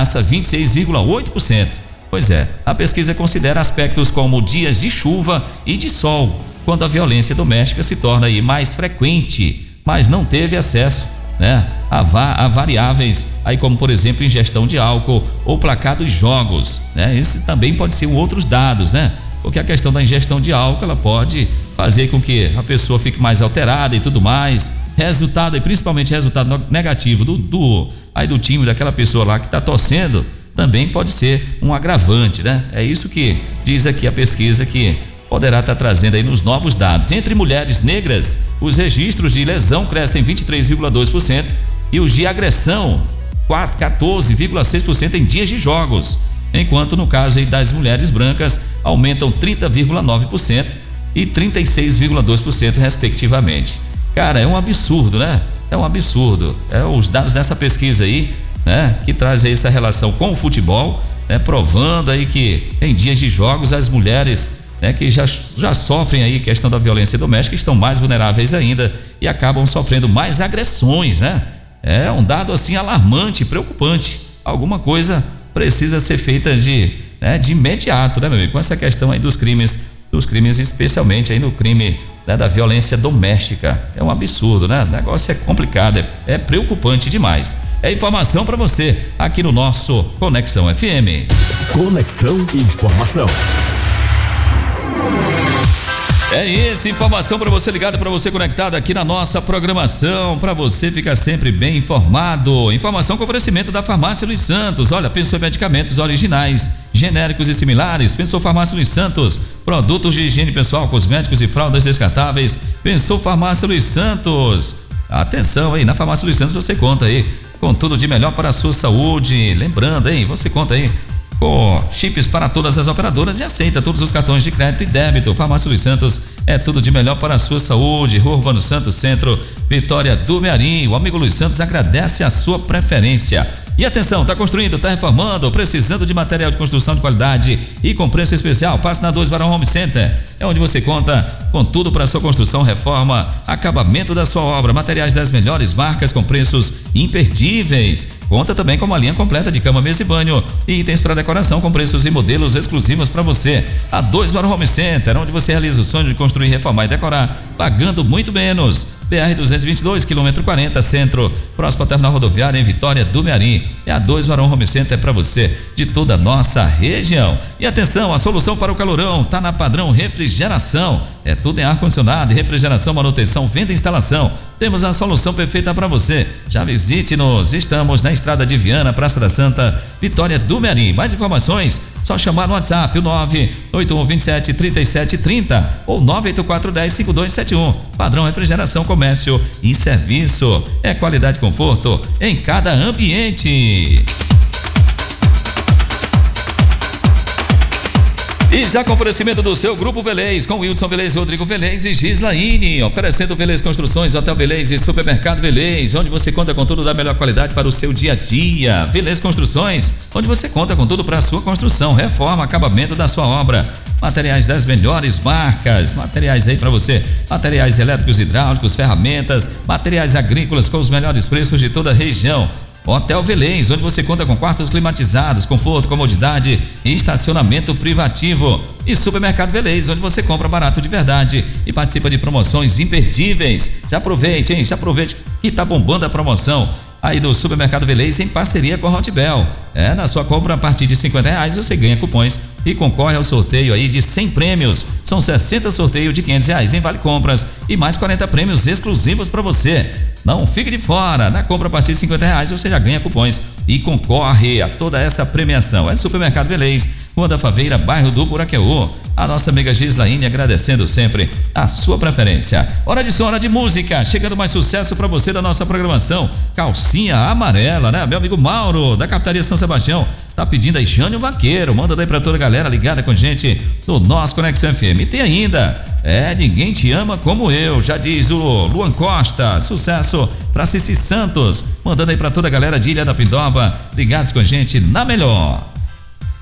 ameaça 26,8%. Pois é, a pesquisa considera aspectos como dias de chuva e de sol, quando a violência doméstica se torna aí mais frequente, mas não teve acesso, né, a variáveis aí como, por exemplo, ingestão de álcool ou placar dos jogos, né? Esse também pode ser outros dados, né? Porque a questão da ingestão de álcool, ela pode fazer com que a pessoa fique mais alterada e tudo mais. Resultado, e principalmente resultado negativo do time daquela pessoa lá que está torcendo, também pode ser um agravante, né? É isso que diz aqui a pesquisa, que poderá estar trazendo aí nos novos dados. Entre mulheres negras, os registros de lesão crescem 23,2% e os de agressão 14,6% em dias de jogos, enquanto no caso aí das mulheres brancas aumentam 30,9% e 36,2% respectivamente. Cara, é um absurdo, né? É um absurdo. Os dados dessa pesquisa aí, né, que traz aí essa relação com o futebol, né, provando aí que em dias de jogos as mulheres, né, que já sofrem aí questão da violência doméstica, estão mais vulneráveis ainda e acabam sofrendo mais agressões, né? É um dado assim alarmante, preocupante. Alguma coisa precisa ser feita de imediato, né, meu amigo? Com essa questão aí dos crimes, especialmente aí no crime, né, da violência doméstica. É um absurdo, né? O negócio é complicado, é preocupante demais. É informação para você aqui no nosso Conexão FM. Conexão Informação. É isso, informação para você ligado, para você conectado aqui na nossa programação, para você ficar sempre bem informado. Informação com oferecimento da Farmácia Luiz Santos. Olha, pensou em medicamentos originais, genéricos e similares? Pensou Farmácia Luiz Santos. Produtos de higiene pessoal, cosméticos e fraldas descartáveis? Pensou Farmácia Luiz Santos. Atenção aí, na Farmácia Luiz Santos você conta aí com tudo de melhor para a sua saúde. Lembrando, hein, você conta aí com chips para todas as operadoras e aceita todos os cartões de crédito e débito. Farmácia Luiz Santos é tudo de melhor para a sua saúde. Rua Urbano Santos, Centro, Vitória do Mearim. O amigo Luiz Santos agradece a sua preferência. E atenção, está construindo, está reformando, precisando de material de construção de qualidade e com preço especial? Passe na 2 Varão Home Center. É onde você conta com tudo para sua construção, reforma, acabamento da sua obra, materiais das melhores marcas com preços imperdíveis. Conta também com uma linha completa de cama, mesa e banho e itens para decoração com preços e modelos exclusivos para você. A 2 Varão Home Center, onde você realiza o sonho de construir, reformar e decorar, pagando muito menos. BR-222, quilômetro 40, Centro, próximo ao terminal rodoviário em Vitória do Mearim. É a 2 Varão Home Center para você de toda a nossa região. E atenção, a solução para o calorão está na Padrão Refrigeração. É tudo em ar-condicionado e refrigeração, manutenção, venda e instalação. Temos a solução perfeita para você. Já visite-nos. Estamos na Estrada de Viana, Praça da Santa, Vitória do Mearim. Mais informações, só chamar no WhatsApp, o 981273730 ou 984105271. Padrão Refrigeração, Comércio e Serviço. É qualidade e conforto em cada ambiente. E já com oferecimento do seu Grupo Velez, com Wilson Velez, Rodrigo Velez e Gislaine, oferecendo Velez Construções, Hotel Velez e Supermercado Velez, onde você conta com tudo da melhor qualidade para o seu dia a dia. Velez Construções, onde você conta com tudo para a sua construção, reforma, acabamento da sua obra. Materiais das melhores marcas, materiais aí para você, materiais elétricos, hidráulicos, ferramentas, materiais agrícolas com os melhores preços de toda a região. Hotel Velez, onde você conta com quartos climatizados, conforto, comodidade e estacionamento privativo. E Supermercado Velez, onde você compra barato de verdade e participa de promoções imperdíveis. Já aproveite, hein? Já aproveite que tá bombando a promoção aí do Supermercado Velez em parceria com a Hotbel. Na sua compra a partir de R$50 você ganha cupons e concorre ao sorteio aí de 100 prêmios. São 60 sorteios de R$500 em vale compras e mais 40 prêmios exclusivos para você. Não fique de fora, na compra a partir de R$50 você já ganha cupons e concorre a toda essa premiação. É Supermercado Velez, Rua da Faveira, bairro do Buraqueú. A nossa amiga Gislaine agradecendo sempre a sua preferência. Hora de som, hora de música, chegando mais sucesso para você da nossa programação. Calcinha amarela, né? Meu amigo Mauro, da Capitaria São Sebastião, tá pedindo aí Jânio Vaqueiro. Manda daí para toda a galera ligada com a gente no nosso Conexão FM. E tem ainda, Ninguém Te Ama Como Eu, já diz o Luan Costa. Sucesso para Cici Santos, mandando aí para toda a galera de Ilha da Pindoba, ligados com a gente na melhor.